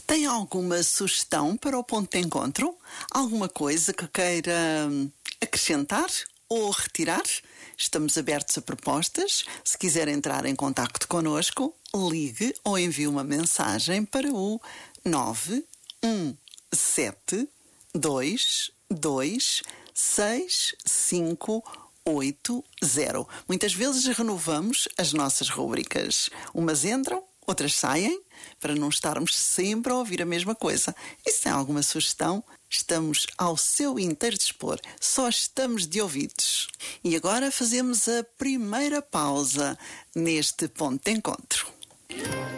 Tem alguma sugestão para o ponto de encontro? Alguma coisa que queira acrescentar ou retirar? Estamos abertos a propostas. Se quiser entrar em contacto connosco, ligue ou envie uma mensagem para o 917226580. Muitas vezes renovamos as nossas rúbricas. Umas entram, outras saem, para não estarmos sempre a ouvir a mesma coisa. E se tem alguma sugestão, estamos ao seu inteiro dispor. Só estamos de ouvidos. E agora fazemos a primeira pausa neste ponto de encontro.